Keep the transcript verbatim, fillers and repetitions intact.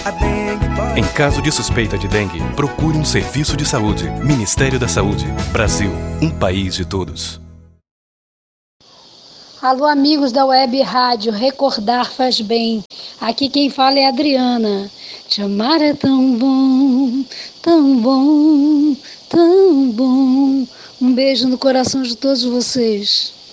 Em caso de suspeita de dengue, procure um serviço de saúde. Ministério da Saúde. Brasil, um país de todos. Alô, amigos da Web Rádio, recordar faz bem. Aqui quem fala é a Adriana. Te amar é tão bom, tão bom, tão bom. Um beijo no coração de todos vocês.